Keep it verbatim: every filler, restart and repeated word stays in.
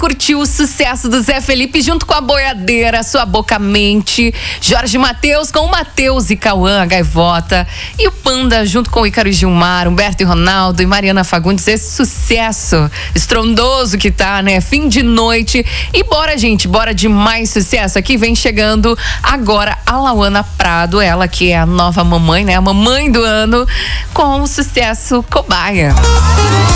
Curtiu o sucesso do Zé Felipe junto com a Boiadeira, Sua Boca Mente, Jorge Mateus com o Mateus e Cauã, a Gaivota, e o Panda junto com o Ícaro e Gilmar, Humberto e Ronaldo e Mariana Fagundes. Esse sucesso estrondoso que tá, né? Fim de noite. E bora, gente, bora de mais sucesso. Aqui vem chegando agora a Lauana Prado, ela que é a nova mamãe, né? A mamãe do ano, com o sucesso Cobaia.